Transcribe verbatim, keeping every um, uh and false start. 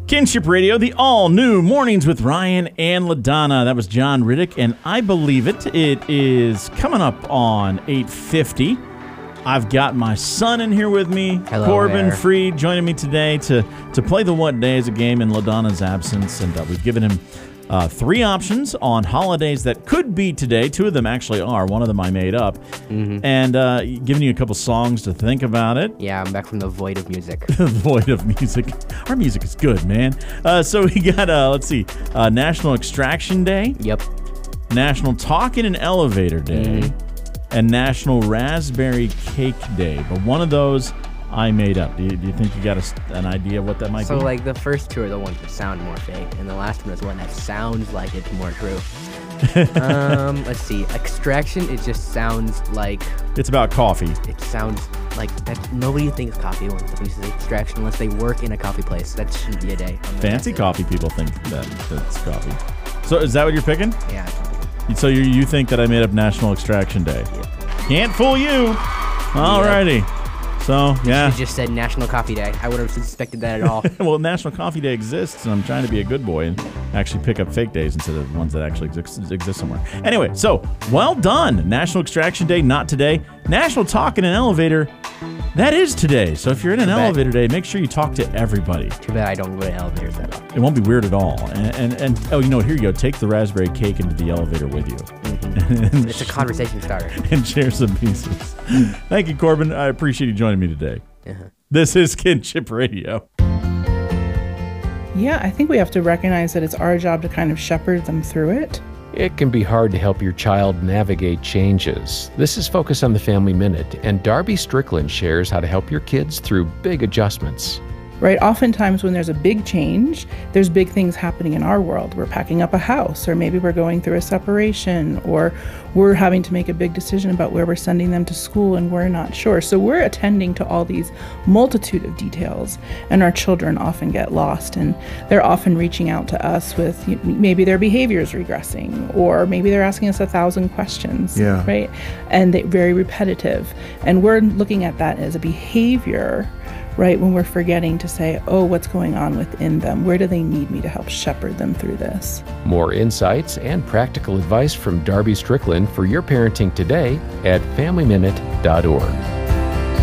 Kinship Radio, the all-new Mornings with Ryan and LaDonna. That was John Riddick, and I believe it. It is coming up on eight fifty. I've got my son in here with me, Hello Corbin there. Freed, joining me today to, to play the What Day is a game in LaDonna's absence, and uh, we've given him uh, three options on holidays that could be today. Two of them actually are. One of them I made up. Mm-hmm. And uh, giving you a couple songs to think about it. Yeah, I'm back from the void of music. The void of music. Our music is good, man. Uh, so we got, uh, let's see, uh, National Extraction Day, Yep. National Talk in an Elevator Day, Mm-hmm. and National Raspberry Cake Day. But one of those I made up. Do you, do you think you got a, an idea of what that might So, be? like, the first two are the ones that sound more fake, and the last one is one that sounds like it's more true. um, let's see. Extraction, it just sounds like... It's about coffee. It sounds like that nobody thinks coffee when it uses extraction unless they work in a coffee place. That shouldn't be a day. I'm gonna Fancy guess it. coffee people think that that's coffee. So is that what you're picking? Yeah. So you you think that I made up National Extraction Day? Yep. Can't fool you. Alrighty. So, yeah. You just said National Coffee Day. I would have suspected that at all. Well, National Coffee Day exists, and I'm trying to be a good boy and actually pick up fake days instead of ones that actually exist, exist somewhere. Anyway, so, well done. National Extraction Day, not today. National Talk in an Elevator, that is today. So if you're in an Too bad. elevator day, make sure you talk to everybody. Too bad I don't go to elevators that often. It won't be weird at all. And, and, and oh, you know, here you go. Take the raspberry cake into the elevator with you. Mm-hmm. It's a conversation starter. And share some pieces. Thank you, Corbin. I appreciate you joining me today. Uh-huh. This is Kinship Radio. Yeah, I think we have to recognize that it's our job to kind of shepherd them through it. It can be hard to help your child navigate changes. This is Focus on the Family Minute, and Darby Strickland shares how to help your kids through big adjustments. Right? Oftentimes when there's a big change, there's big things happening in our world. We're packing up a house, or maybe we're going through a separation, or we're having to make a big decision about where we're sending them to school and we're not sure. So we're attending to all these multitude of details, and our children often get lost, and they're often reaching out to us with maybe their behavior's regressing, or maybe they're asking us a thousand questions, Yeah. right? And they're very repetitive. And we're looking at that as a behavior, right, when we're forgetting to say, oh, what's going on within them? Where do they need me to help shepherd them through this? More insights and practical advice from Darby Strickland for your parenting today at family minute dot org.